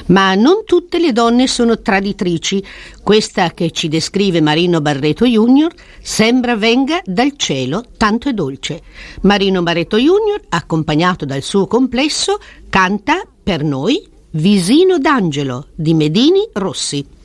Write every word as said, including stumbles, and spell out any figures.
Ma non tutte le donne sono traditrici. Questa che ci descrive Marino Barreto junior sembra venga dal cielo, tanto è dolce. Marino Barreto junior, accompagnato dal suo complesso, canta per noi Visino d'Angelo di Medini Rossi.